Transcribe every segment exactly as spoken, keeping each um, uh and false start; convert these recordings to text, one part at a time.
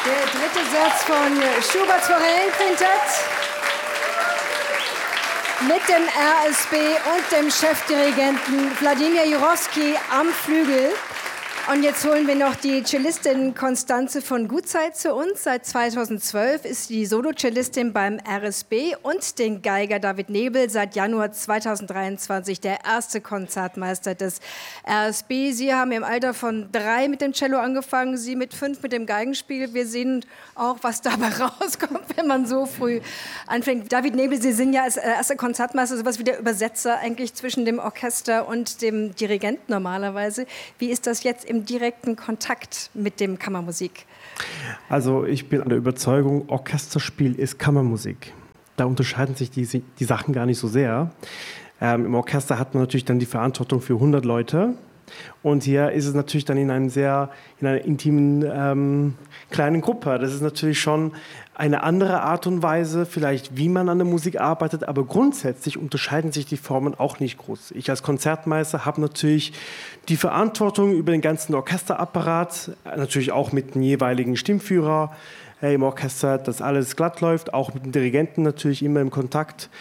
Der dritte Satz von Schuberts Forellenquintett mit dem R S B und dem Chefdirigenten Wladimir Jurowski am Flügel. Und jetzt holen wir noch die Cellistin Konstanze von Gutzeit zu uns. Seit zweitausendzwölf ist sie Solo-Cellistin beim R S B und den Geiger David Nebel, seit Januar zweitausenddreiundzwanzig der erste Konzertmeister des R S B. Sie haben im Alter von drei mit dem Cello angefangen, Sie mit fünf mit dem Geigenspiel. Wir sehen auch, was dabei rauskommt, wenn man so früh anfängt. David Nebel, Sie sind ja als erster Konzertmeister sowas wie der Übersetzer eigentlich zwischen dem Orchester und dem Dirigent normalerweise. Wie ist das jetzt im direkten Kontakt mit dem Kammermusik? Also ich bin der Überzeugung, Orchesterspiel ist Kammermusik. Da unterscheiden sich die, die Sachen gar nicht so sehr. Ähm, Im Orchester hat man natürlich dann die Verantwortung für hundert Leute. Und hier ist es natürlich dann in, einem sehr, in einer intimen ähm, kleinen Gruppe. Das ist natürlich schon eine andere Art und Weise, vielleicht wie man an der Musik arbeitet, aber grundsätzlich unterscheiden sich die Formen auch nicht groß. Ich als Konzertmeister habe natürlich die Verantwortung über den ganzen Orchesterapparat, natürlich auch mit dem jeweiligen Stimmführer äh, im Orchester, dass alles glatt läuft, auch mit dem Dirigenten natürlich immer im Kontakt.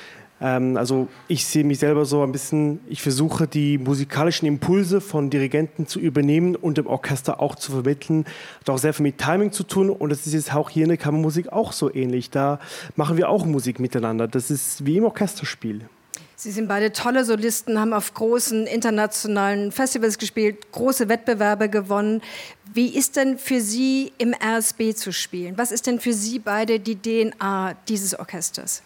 Also ich sehe mich selber so ein bisschen, ich versuche die musikalischen Impulse von Dirigenten zu übernehmen und dem Orchester auch zu vermitteln. Hat auch sehr viel mit Timing zu tun und das ist jetzt auch hier in der Kammermusik auch so ähnlich. Da machen wir auch Musik miteinander. Das ist wie im Orchesterspiel. Sie sind beide tolle Solisten, haben auf großen internationalen Festivals gespielt, große Wettbewerbe gewonnen. Wie ist denn für Sie im R S B zu spielen? Was ist denn für Sie beide die D N A dieses Orchesters?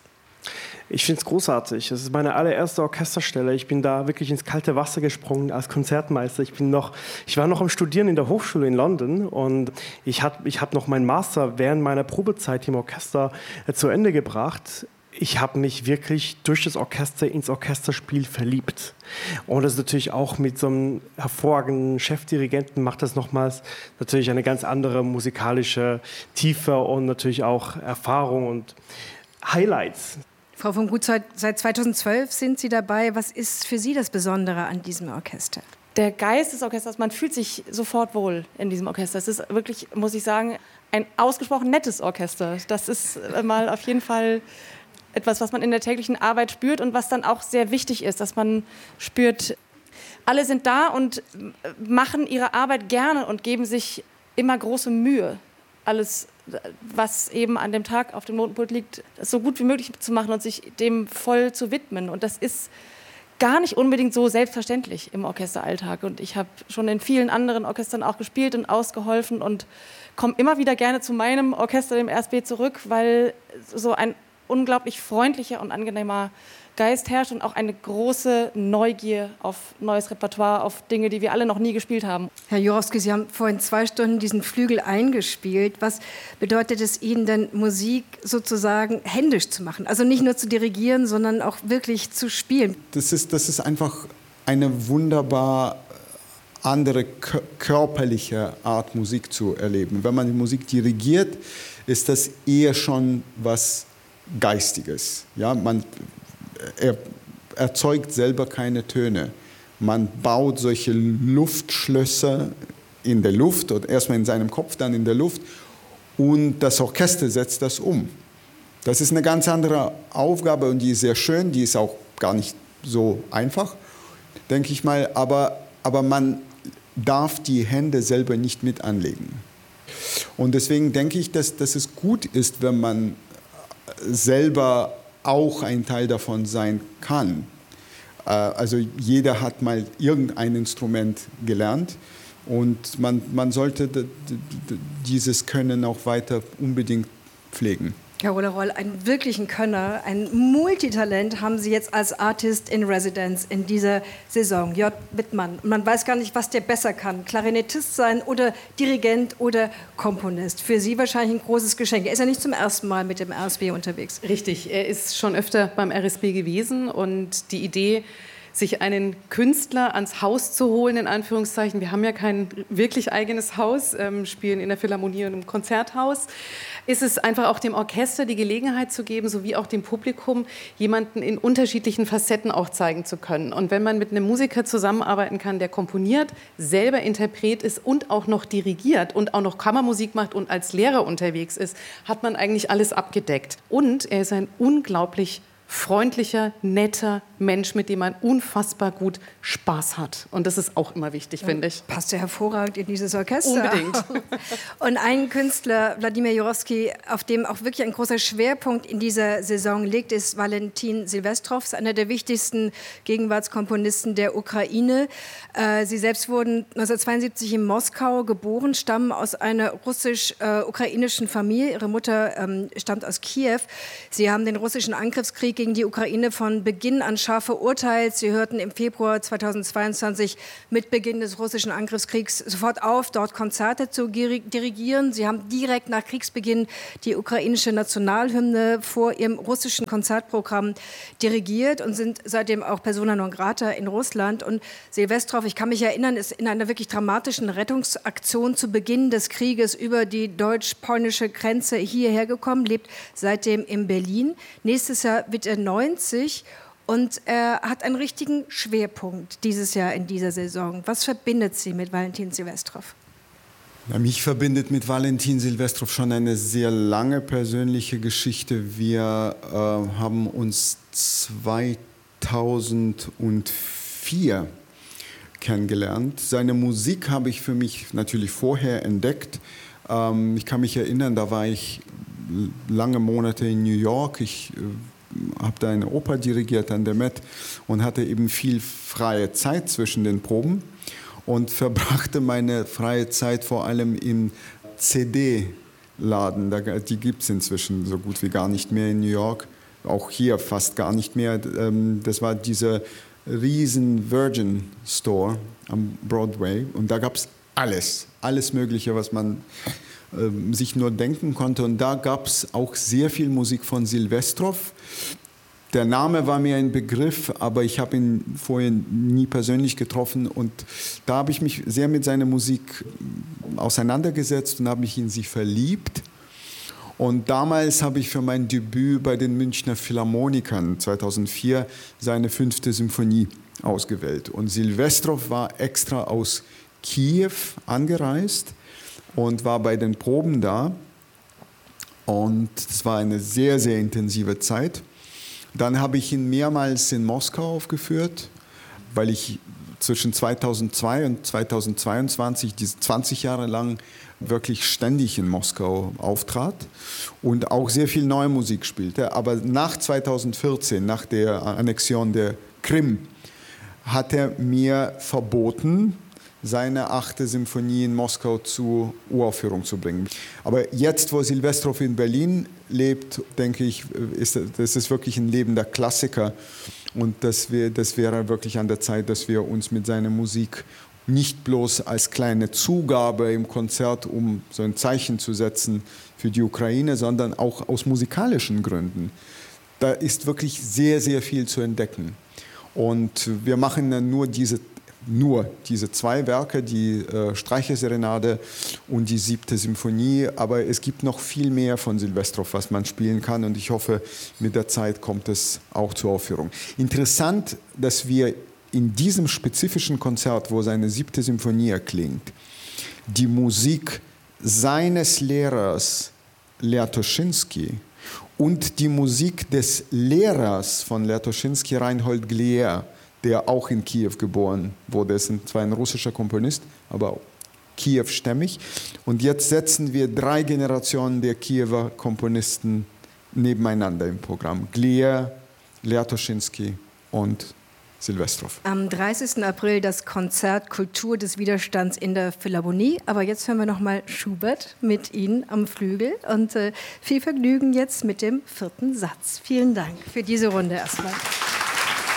Ich finde es großartig. Es ist meine allererste Orchesterstelle. Ich bin da wirklich ins kalte Wasser gesprungen als Konzertmeister. Ich bin noch, ich war noch am Studieren in der Hochschule in London und ich habe ich hab noch meinen Master während meiner Probezeit im Orchester äh, zu Ende gebracht. Ich habe mich wirklich durch das Orchester ins Orchesterspiel verliebt. Und das ist natürlich auch mit so einem hervorragenden Chefdirigenten macht das nochmals natürlich eine ganz andere musikalische Tiefe und natürlich auch Erfahrung und Highlights. Frau von Gutzeit, seit zweitausendzwölf sind Sie dabei. Was ist für Sie das Besondere an diesem Orchester? Der Geist des Orchesters, man fühlt sich sofort wohl in diesem Orchester. Es ist wirklich, muss ich sagen, ein ausgesprochen nettes Orchester. Das ist mal auf jeden Fall etwas, was man in der täglichen Arbeit spürt und was dann auch sehr wichtig ist, dass man spürt, alle sind da und machen ihre Arbeit gerne und geben sich immer große Mühe, alles, was eben an dem Tag auf dem Notenpult liegt, so gut wie möglich zu machen und sich dem voll zu widmen. Und das ist gar nicht unbedingt so selbstverständlich im Orchesteralltag. Und ich habe schon in vielen anderen Orchestern auch gespielt und ausgeholfen und komme immer wieder gerne zu meinem Orchester, dem R S B, zurück, weil so ein unglaublich freundlicher und angenehmer Geist herrscht und auch eine große Neugier auf neues Repertoire, auf Dinge, die wir alle noch nie gespielt haben. Herr Jurowski, Sie haben vorhin zwei Stunden diesen Flügel eingespielt. Was bedeutet es Ihnen denn, Musik sozusagen händisch zu machen? Also nicht nur zu dirigieren, sondern auch wirklich zu spielen. Das ist, das ist einfach eine wunderbar andere körperliche Art, Musik zu erleben. Wenn man die Musik dirigiert, ist das eher schon was Geistiges. Ja, man Er erzeugt selber keine Töne. Man baut solche Luftschlösser in der Luft, oder erstmal in seinem Kopf, dann in der Luft, und das Orchester setzt das um. Das ist eine ganz andere Aufgabe und die ist sehr schön, die ist auch gar nicht so einfach, denke ich mal, aber, aber man darf die Hände selber nicht mit anlegen. Und deswegen denke ich, dass, dass es gut ist, wenn man selber auch ein Teil davon sein kann. Also jeder hat mal irgendein Instrument gelernt und man, man sollte dieses Können auch weiter unbedingt pflegen. Carola Roll, einen wirklichen Könner, ein Multitalent haben Sie jetzt als Artist in Residence in dieser Saison. Jörg Wittmann. Man weiß gar nicht, was der besser kann. Klarinettist sein oder Dirigent oder Komponist. Für Sie wahrscheinlich ein großes Geschenk. Er ist ja nicht zum ersten Mal mit dem R S B unterwegs. Richtig, er ist schon öfter beim R S B gewesen und die Idee, sich einen Künstler ans Haus zu holen, in Anführungszeichen. Wir haben ja kein wirklich eigenes Haus, ähm, spielen in der Philharmonie und im Konzerthaus. Ist es einfach auch dem Orchester die Gelegenheit zu geben, sowie auch dem Publikum, jemanden in unterschiedlichen Facetten auch zeigen zu können. Und wenn man mit einem Musiker zusammenarbeiten kann, der komponiert, selber Interpret ist und auch noch dirigiert und auch noch Kammermusik macht und als Lehrer unterwegs ist, hat man eigentlich alles abgedeckt. Und er ist ein unglaublich freundlicher, netter Mensch, mit dem man unfassbar gut Spaß hat. Und das ist auch immer wichtig, finde ich. Passt ja hervorragend in dieses Orchester. Unbedingt. Und ein Künstler, Wladimir Jurowski, auf dem auch wirklich ein großer Schwerpunkt in dieser Saison liegt, ist Valentin Silvestrov, einer der wichtigsten Gegenwartskomponisten der Ukraine. Sie selbst wurden neunzehnhundertzweiundsiebzig in Moskau geboren, stammen aus einer russisch-ukrainischen Familie. Ihre Mutter ähm, stammt aus Kiew. Sie haben den russischen Angriffskrieg gegen die Ukraine von Beginn an scharf verurteilt. Sie hörten im Februar zweitausendzweiundzwanzig mit Beginn des russischen Angriffskriegs sofort auf, dort Konzerte zu dirigieren. Sie haben direkt nach Kriegsbeginn die ukrainische Nationalhymne vor ihrem russischen Konzertprogramm dirigiert und sind seitdem auch Persona non grata in Russland. Und Silvestrov, ich kann mich erinnern, ist in einer wirklich dramatischen Rettungsaktion zu Beginn des Krieges über die deutsch-polnische Grenze hierher gekommen, lebt seitdem in Berlin. Nächstes Jahr wird er neunzig und er hat einen richtigen Schwerpunkt dieses Jahr in dieser Saison. Was verbindet Sie mit Valentin Silvestrov? Ja, mich verbindet mit Valentin Silvestrov schon eine sehr lange persönliche Geschichte. Wir äh, haben uns zweitausendvier kennengelernt. Seine Musik habe ich für mich natürlich vorher entdeckt. Ähm, ich kann mich erinnern, da war ich lange Monate in New York. Ich äh, habe da eine Oper dirigiert an der Met und hatte eben viel freie Zeit zwischen den Proben und verbrachte meine freie Zeit vor allem im C D-Laden. Die gibt es inzwischen so gut wie gar nicht mehr in New York, auch hier fast gar nicht mehr. Das war dieser riesen Virgin Store am Broadway und da gab es alles, alles Mögliche, was man sich nur denken konnte. Und da gab es auch sehr viel Musik von Silvestrov. Der Name war mir ein Begriff, aber ich habe ihn vorher nie persönlich getroffen. Und da habe ich mich sehr mit seiner Musik auseinandergesetzt und habe mich in sie verliebt. Und damals habe ich für mein Debüt bei den Münchner Philharmonikern zweitausendvier seine fünfte Symphonie ausgewählt. Und Silvestrov war extra aus Kiew angereist und war bei den Proben da. Und es war eine sehr, sehr intensive Zeit. Dann habe ich ihn mehrmals in Moskau aufgeführt, weil ich zwischen zweitausendzwei und zweitausendzweiundzwanzig, diese zwanzig Jahre lang, wirklich ständig in Moskau auftrat und auch sehr viel neue Musik spielte. Aber nach zweitausendvierzehn, nach der Annexion der Krim, hat er mir verboten, seine achte Symphonie in Moskau zur Uraufführung zu bringen. Aber jetzt, wo Silvestrov in Berlin lebt, denke ich, ist das ist wirklich ein lebender Klassiker. Und das, wär, das wäre wirklich an der Zeit, dass wir uns mit seiner Musik nicht bloß als kleine Zugabe im Konzert, um so ein Zeichen zu setzen für die Ukraine, sondern auch aus musikalischen Gründen. Da ist wirklich sehr, sehr viel zu entdecken. Und wir machen dann nur diese Nur diese zwei Werke, die äh, Streicherserenade und die siebte Symphonie, aber es gibt noch viel mehr von Silvestrov, was man spielen kann und ich hoffe, mit der Zeit kommt es auch zur Aufführung. Interessant, dass wir in diesem spezifischen Konzert, wo seine siebte Symphonie erklingt, die Musik seines Lehrers Lertoschinski und die Musik des Lehrers von Lertoschinski, Reinhold Glier, der auch in Kiew geboren wurde. Er ist zwar ein russischer Komponist, aber Kiew-stämmig. Und jetzt setzen wir drei Generationen der Kiewer Komponisten nebeneinander im Programm. Glier, Lertoschinski und Silvestrov. Am dreißigsten April das Konzert Kultur des Widerstands in der Philharmonie. Aber jetzt hören wir noch mal Schubert mit Ihnen am Flügel. Und äh, viel Vergnügen jetzt mit dem vierten Satz. Vielen Dank für diese Runde erstmal.